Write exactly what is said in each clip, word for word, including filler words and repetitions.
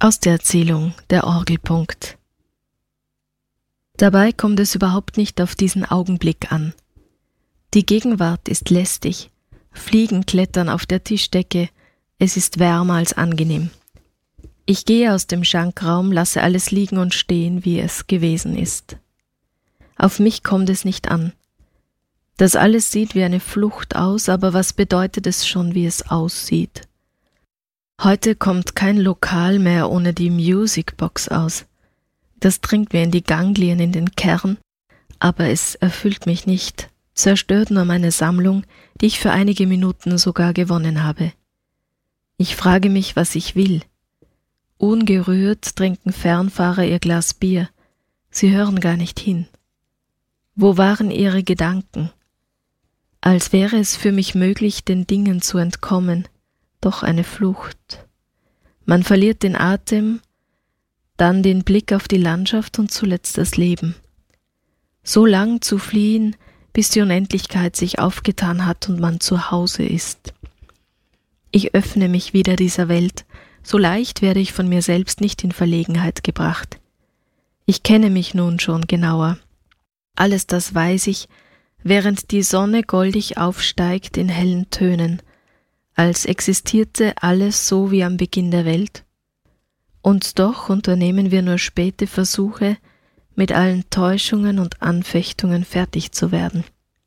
Aus der Erzählung Der Orgelpunkt. Dabei kommt es überhaupt nicht auf diesen Augenblick an. Die Gegenwart ist lästig, Fliegen klettern auf der Tischdecke, es ist wärmer als angenehm. Ich gehe aus dem Schankraum, lasse alles liegen und stehen, wie es gewesen ist. Auf mich kommt es nicht an. Das alles sieht wie eine Flucht aus, aber was bedeutet es schon, wie es aussieht? Heute kommt kein Lokal mehr ohne die Musicbox aus. Das dringt mir in die Ganglien, in den Kern, aber es erfüllt mich nicht, zerstört nur meine Sammlung, die ich für einige Minuten sogar gewonnen habe. Ich frage mich, was ich will. Ungerührt trinken Fernfahrer ihr Glas Bier. Sie hören gar nicht hin. Wo waren ihre Gedanken? Als wäre es für mich möglich, den Dingen zu entkommen, doch eine Flucht. Man verliert den Atem, dann den Blick auf die Landschaft und zuletzt das Leben. So lang zu fliehen, bis die Unendlichkeit sich aufgetan hat und man zu Hause ist. Ich öffne mich wieder dieser Welt, so leicht werde ich von mir selbst nicht in Verlegenheit gebracht. Ich kenne mich nun schon genauer. Alles das weiß ich, während die Sonne goldig aufsteigt in hellen Tönen, als existierte alles so wie am Beginn der Welt. Und doch unternehmen wir nur späte Versuche, mit allen Täuschungen und Anfechtungen fertig zu werden.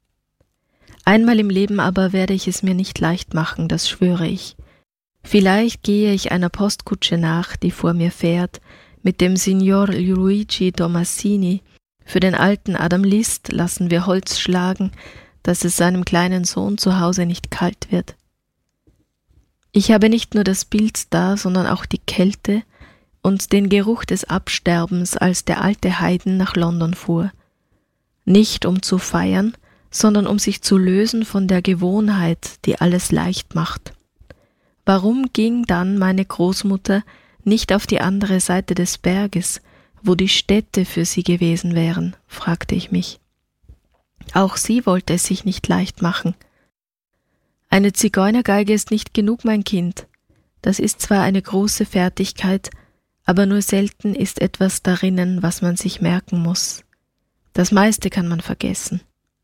Einmal im Leben aber werde ich es mir nicht leicht machen, das schwöre ich. Vielleicht gehe ich einer Postkutsche nach, die vor mir fährt, mit dem Signor Luigi Tomasini. Für den alten Adam List lassen wir Holz schlagen, dass es seinem kleinen Sohn zu Hause nicht kalt wird. Ich habe nicht nur das Bild da, sondern auch die Kälte und den Geruch des Absterbens, als der alte Haydn nach London fuhr. Nicht um zu feiern, sondern um sich zu lösen von der Gewohnheit, die alles leicht macht. Warum ging dann meine Großmutter nicht auf die andere Seite des Berges, wo die Städte für sie gewesen wären, fragte ich mich. Auch sie wollte es sich nicht leicht machen. Eine Zigeunergeige ist nicht genug, mein Kind. Das ist zwar eine große Fertigkeit, aber nur selten ist etwas darinnen, was man sich merken muss. Das meiste kann man vergessen.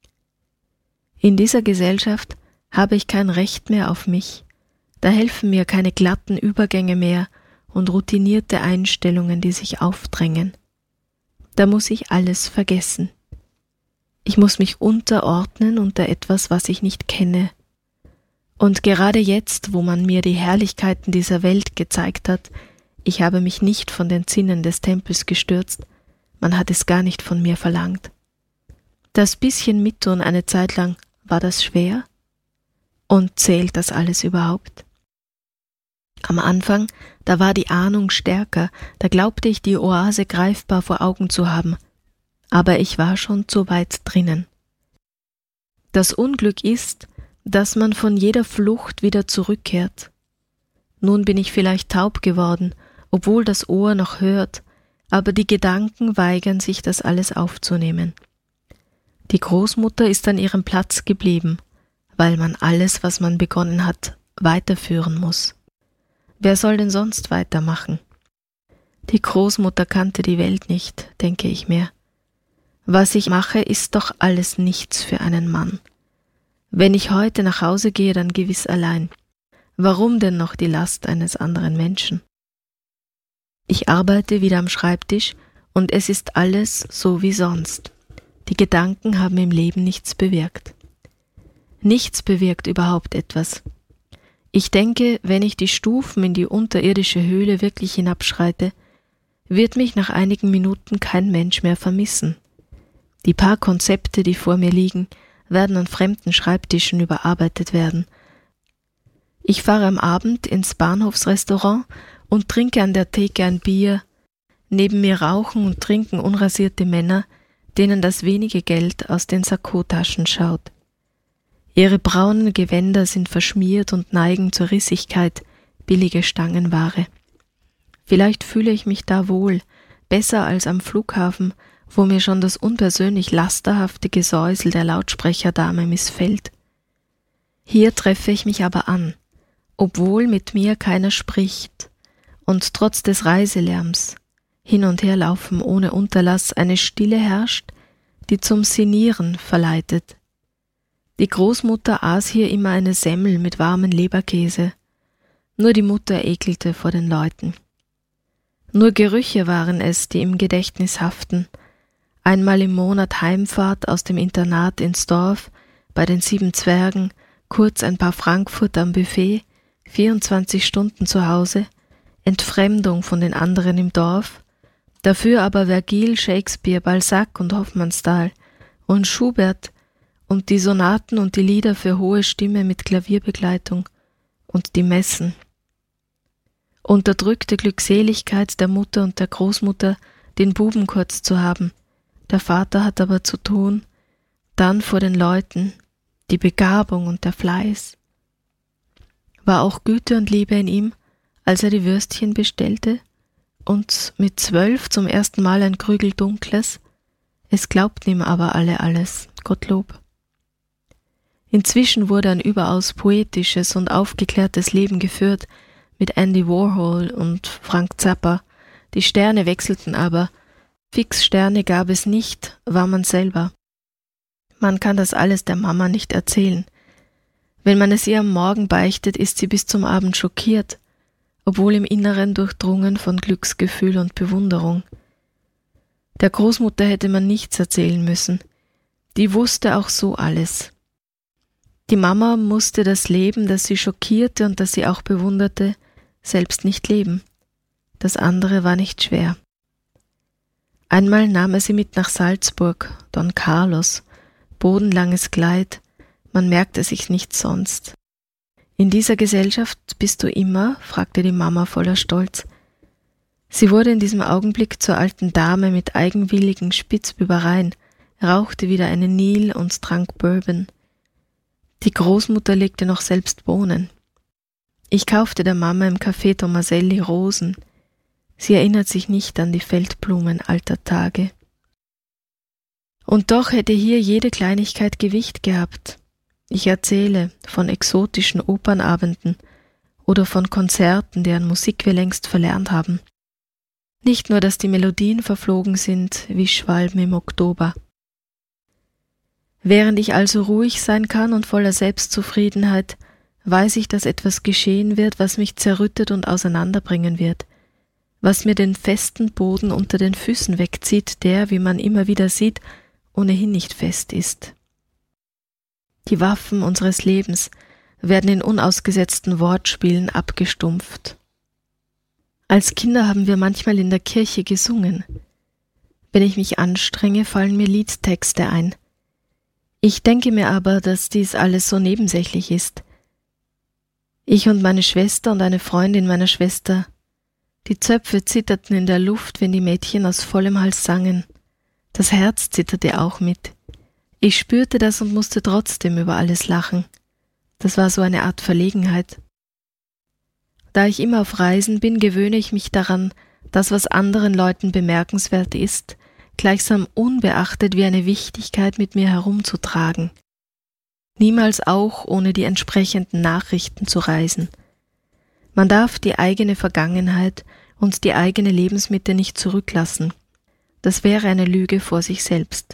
In dieser Gesellschaft habe ich kein Recht mehr auf mich. Da helfen mir keine glatten Übergänge mehr und routinierte Einstellungen, die sich aufdrängen. Da muss ich alles vergessen. Ich muss mich unterordnen unter etwas, was ich nicht kenne. Und gerade jetzt, wo man mir die Herrlichkeiten dieser Welt gezeigt hat, ich habe mich nicht von den Zinnen des Tempels gestürzt, man hat es gar nicht von mir verlangt. Das bisschen Mittun eine Zeit lang, war das schwer? Und zählt das alles überhaupt? Am Anfang, da war die Ahnung stärker, da glaubte ich, die Oase greifbar vor Augen zu haben, aber ich war schon zu weit drinnen. Das Unglück ist, dass man von jeder Flucht wieder zurückkehrt. Nun bin ich vielleicht taub geworden, obwohl das Ohr noch hört, aber die Gedanken weigern sich, das alles aufzunehmen. Die Großmutter ist an ihrem Platz geblieben, weil man alles, was man begonnen hat, weiterführen muss. Wer soll denn sonst weitermachen? Die Großmutter kannte die Welt nicht, denke ich mir. Was ich mache, ist doch alles nichts für einen Mann. Wenn ich heute nach Hause gehe, dann gewiss allein. Warum denn noch die Last eines anderen Menschen? Ich arbeite wieder am Schreibtisch und es ist alles so wie sonst. Die Gedanken haben im Leben nichts bewirkt. Nichts bewirkt überhaupt etwas. Ich denke, wenn ich die Stufen in die unterirdische Höhle wirklich hinabschreite, wird mich nach einigen Minuten kein Mensch mehr vermissen. Die paar Konzepte, die vor mir liegen, werden an fremden Schreibtischen überarbeitet werden. Ich fahre am Abend ins Bahnhofsrestaurant und trinke an der Theke ein Bier. Neben mir rauchen und trinken unrasierte Männer, denen das wenige Geld aus den Sakkotaschen schaut. Ihre braunen Gewänder sind verschmiert und neigen zur Rissigkeit, billige Stangenware. Vielleicht fühle ich mich da wohl, besser als am Flughafen, wo mir schon das unpersönlich lasterhafte Gesäusel der Lautsprecherdame missfällt. Hier treffe ich mich aber an, obwohl mit mir keiner spricht, und trotz des Reiselärms, hin und her laufen ohne Unterlass, eine Stille herrscht, die zum Sinnieren verleitet. Die Großmutter aß hier immer eine Semmel mit warmem Leberkäse. Nur die Mutter ekelte vor den Leuten. Nur Gerüche waren es, die im Gedächtnis haften. Einmal im Monat Heimfahrt aus dem Internat ins Dorf, bei den sieben Zwergen, kurz ein paar Frankfurt am Buffet, vierundzwanzig Stunden zu Hause, Entfremdung von den anderen im Dorf, dafür aber Vergil, Shakespeare, Balzac und Hofmannsthal und Schubert und die Sonaten und die Lieder für hohe Stimme mit Klavierbegleitung und die Messen. Unterdrückte Glückseligkeit der Mutter und der Großmutter, den Buben kurz zu haben. Der Vater hat aber zu tun, dann vor den Leuten, die Begabung und der Fleiß. War auch Güte und Liebe in ihm, als er die Würstchen bestellte und mit zwölf zum ersten Mal ein Krügel Dunkles? Es glaubten ihm aber alle alles, Gottlob. Inzwischen wurde ein überaus poetisches und aufgeklärtes Leben geführt, mit Andy Warhol und Frank Zappa. Die Sterne wechselten aber, Fixsterne gab es nicht, war man selber. Man kann das alles der Mama nicht erzählen. Wenn man es ihr am Morgen beichtet, ist sie bis zum Abend schockiert, obwohl im Inneren durchdrungen von Glücksgefühl und Bewunderung. Der Großmutter hätte man nichts erzählen müssen. Die wusste auch so alles. Die Mama musste das Leben, das sie schockierte und das sie auch bewunderte, selbst nicht leben. Das andere war nicht schwer. Einmal nahm er sie mit nach Salzburg, Don Carlos, bodenlanges Kleid, man merkte sich nicht sonst. »In dieser Gesellschaft bist du immer?« fragte die Mama voller Stolz. Sie wurde in diesem Augenblick zur alten Dame mit eigenwilligen Spitzbübereien, rauchte wieder eine Nil und trank Bourbon. Die Großmutter legte noch selbst Bohnen. Ich kaufte der Mama im Café Tomaselli Rosen. Sie erinnert sich nicht an die Feldblumen alter Tage. Und doch hätte hier jede Kleinigkeit Gewicht gehabt. Ich erzähle von exotischen Opernabenden oder von Konzerten, deren Musik wir längst verlernt haben. Nicht nur, dass die Melodien verflogen sind wie Schwalben im Oktober. Während ich also ruhig sein kann und voller Selbstzufriedenheit, weiß ich, dass etwas geschehen wird, was mich zerrüttet und auseinanderbringen wird, was mir den festen Boden unter den Füßen wegzieht, der, wie man immer wieder sieht, ohnehin nicht fest ist. Die Waffen unseres Lebens werden in unausgesetzten Wortspielen abgestumpft. Als Kinder haben wir manchmal in der Kirche gesungen. Wenn ich mich anstrenge, fallen mir Liedtexte ein. Ich denke mir aber, dass dies alles so nebensächlich ist. Ich und meine Schwester und eine Freundin meiner Schwester, die Zöpfe zitterten in der Luft, wenn die Mädchen aus vollem Hals sangen. Das Herz zitterte auch mit. Ich spürte das und musste trotzdem über alles lachen. Das war so eine Art Verlegenheit. Da ich immer auf Reisen bin, gewöhne ich mich daran, das, was anderen Leuten bemerkenswert ist, gleichsam unbeachtet wie eine Wichtigkeit mit mir herumzutragen. Niemals auch ohne die entsprechenden Nachrichten zu reisen. Man darf die eigene Vergangenheit und die eigene Lebensmitte nicht zurücklassen. Das wäre eine Lüge vor sich selbst.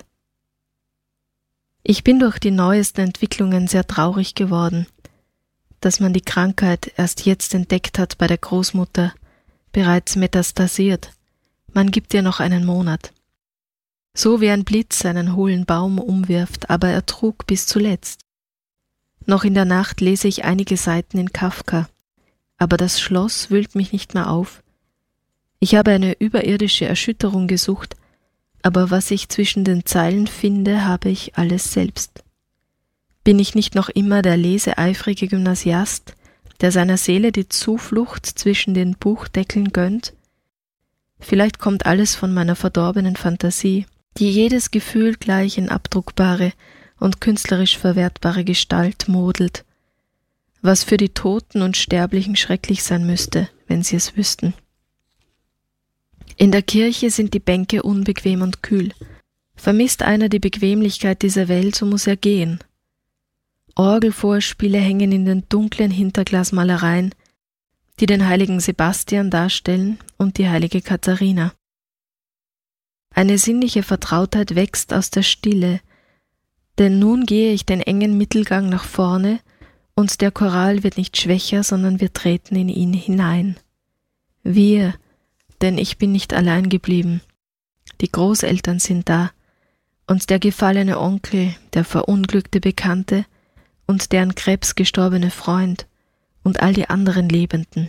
Ich bin durch die neuesten Entwicklungen sehr traurig geworden, dass man die Krankheit erst jetzt entdeckt hat bei der Großmutter, bereits metastasiert. Man gibt ihr noch einen Monat. So wie ein Blitz einen hohlen Baum umwirft, aber er trug bis zuletzt. Noch in der Nacht lese ich einige Seiten in Kafka, aber das Schloss wühlt mich nicht mehr auf. Ich habe eine überirdische Erschütterung gesucht, aber was ich zwischen den Zeilen finde, habe ich alles selbst. Bin ich nicht noch immer der leseeifrige Gymnasiast, der seiner Seele die Zuflucht zwischen den Buchdeckeln gönnt? Vielleicht kommt alles von meiner verdorbenen Fantasie, die jedes Gefühl gleich in abdruckbare und künstlerisch verwertbare Gestalt modelt, was für die Toten und Sterblichen schrecklich sein müsste, wenn sie es wüssten. In der Kirche sind die Bänke unbequem und kühl. Vermisst einer die Bequemlichkeit dieser Welt, so muss er gehen. Orgelvorspiele hängen in den dunklen Hinterglasmalereien, die den heiligen Sebastian darstellen und die heilige Katharina. Eine sinnliche Vertrautheit wächst aus der Stille, denn nun gehe ich den engen Mittelgang nach vorne und der Choral wird nicht schwächer, sondern wir treten in ihn hinein. Wir, denn ich bin nicht allein geblieben. Die Großeltern sind da und der gefallene Onkel, der verunglückte Bekannte und der an Krebs gestorbene Freund und all die anderen Lebenden.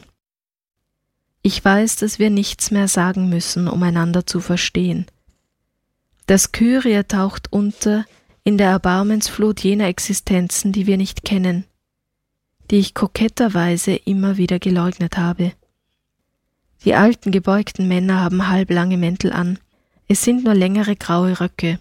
Ich weiß, dass wir nichts mehr sagen müssen, um einander zu verstehen. Das Kyrie taucht unter in der Erbarmensflut jener Existenzen, die wir nicht kennen, die ich koketterweise immer wieder geleugnet habe. Die alten gebeugten Männer haben halblange Mäntel an, es sind nur längere graue Röcke.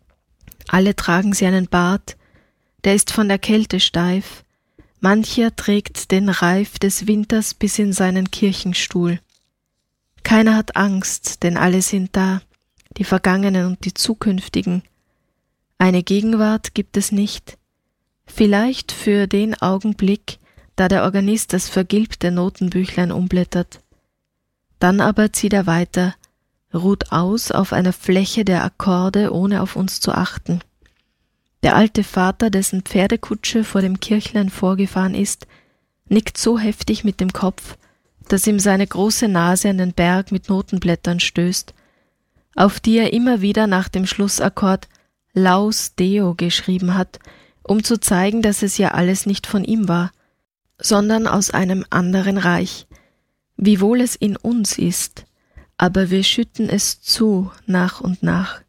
Alle tragen sie einen Bart, der ist von der Kälte steif, mancher trägt den Reif des Winters bis in seinen Kirchenstuhl. Keiner hat Angst, denn alle sind da, die Vergangenen und die Zukünftigen. Eine Gegenwart gibt es nicht, vielleicht für den Augenblick, da der Organist das vergilbte Notenbüchlein umblättert. Dann aber zieht er weiter, ruht aus auf einer Fläche der Akkorde, ohne auf uns zu achten. Der alte Vater, dessen Pferdekutsche vor dem Kirchlein vorgefahren ist, nickt so heftig mit dem Kopf, dass ihm seine große Nase an den Berg mit Notenblättern stößt, auf die er immer wieder nach dem Schlussakkord Laus Deo geschrieben hat, um zu zeigen, dass es ja alles nicht von ihm war, sondern aus einem anderen Reich, wiewohl es in uns ist, aber wir schütten es zu nach und nach.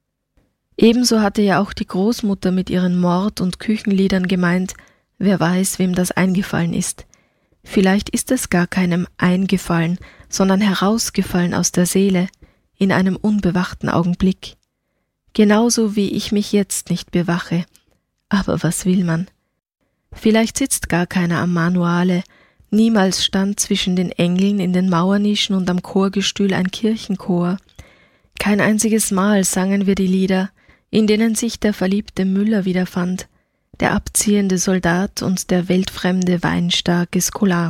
Ebenso hatte ja auch die Großmutter mit ihren Mord- und Küchenliedern gemeint, wer weiß, wem das eingefallen ist. Vielleicht ist es gar keinem eingefallen, sondern herausgefallen aus der Seele, in einem unbewachten Augenblick. Genauso wie ich mich jetzt nicht bewache. Aber was will man? Vielleicht sitzt gar keiner am Manuale, niemals stand zwischen den Engeln in den Mauernischen und am Chorgestühl ein Kirchenchor. Kein einziges Mal sangen wir die Lieder, in denen sich der verliebte Müller wiederfand, der abziehende Soldat und der weltfremde weinstarke Scholar.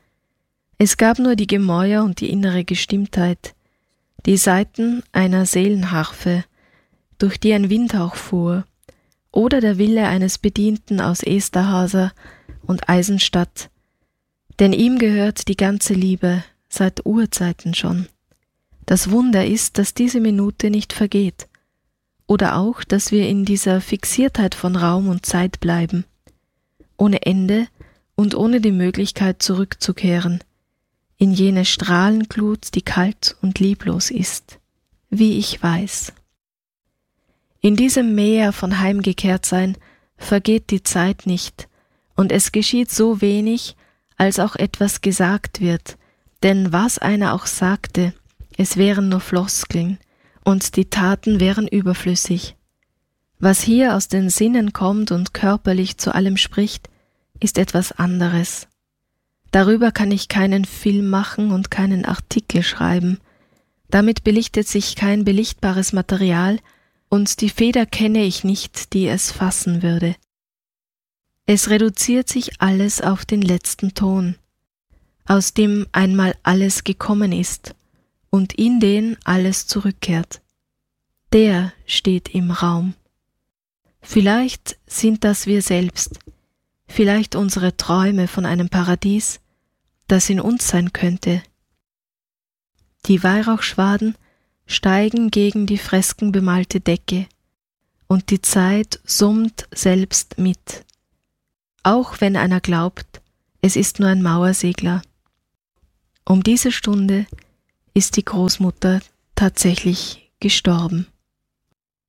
Es gab nur die Gemäuer und die innere Gestimmtheit, die Saiten einer Seelenharfe, durch die ein Windhauch fuhr, oder der Wille eines Bedienten aus Esterhaser und Eisenstadt, denn ihm gehört die ganze Liebe, seit Urzeiten schon. Das Wunder ist, dass diese Minute nicht vergeht, oder auch, dass wir in dieser Fixiertheit von Raum und Zeit bleiben, ohne Ende und ohne die Möglichkeit zurückzukehren, in jene Strahlenglut, die kalt und lieblos ist, wie ich weiß. In diesem Meer von Heimgekehrtsein vergeht die Zeit nicht, und es geschieht so wenig, als auch etwas gesagt wird, denn was einer auch sagte, es wären nur Floskeln, und die Taten wären überflüssig. Was hier aus den Sinnen kommt und körperlich zu allem spricht, ist etwas anderes. Darüber kann ich keinen Film machen und keinen Artikel schreiben. Damit belichtet sich kein belichtbares Material, und die Feder kenne ich nicht, die es fassen würde. Es reduziert sich alles auf den letzten Ton, aus dem einmal alles gekommen ist und in den alles zurückkehrt. Der steht im Raum. Vielleicht sind das wir selbst, vielleicht unsere Träume von einem Paradies, das in uns sein könnte. Die Weihrauchschwaden steigen gegen die freskenbemalte Decke, und die Zeit summt selbst mit, auch wenn einer glaubt, es ist nur ein Mauersegler. Um diese Stunde ist die Großmutter tatsächlich gestorben.